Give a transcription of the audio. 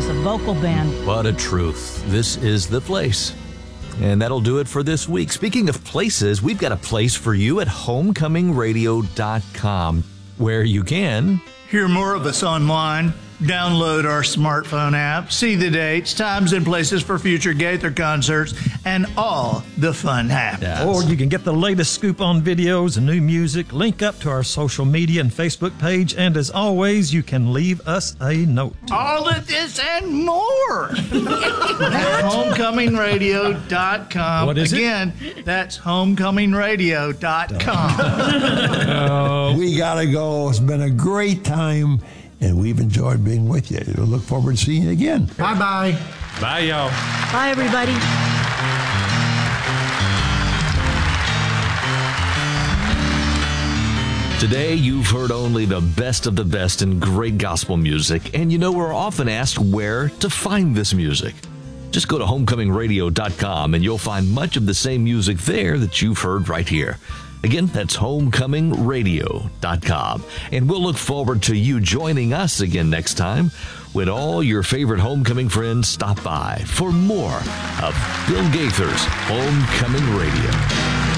as a vocal band. What a truth. This is the place. And that'll do it for this week. Speaking of places, we've got a place for you at homecomingradio.com, where you can hear more of us online, download our smartphone app, see the dates, times, and places for future Gaither concerts, and all the fun happens. Yes. Or you can get the latest scoop on videos and new music, link up to our social media and Facebook page, and as always, you can leave us a note. All of this and more at homecomingradio.com. What is it? Again, that's homecomingradio.com. We got to go. It's been a great time, and we've enjoyed being with you. We look forward to seeing you again. Bye-bye. Bye, y'all. Bye, everybody. Today, you've heard only the best of the best in great gospel music, and you know we're often asked where to find this music. Just go to homecomingradio.com and you'll find much of the same music there that you've heard right here. Again, that's homecomingradio.com. And we'll look forward to you joining us again next time when all your favorite homecoming friends stop by for more of Bill Gaither's Homecoming Radio.